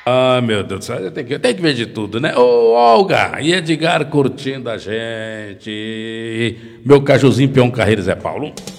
Ah, meu Deus do céu, tem que ver de tudo, né? Ô, Olga e Edgar curtindo a gente. Meu cajuzinho, Peão Carreiro, Zé Paulo.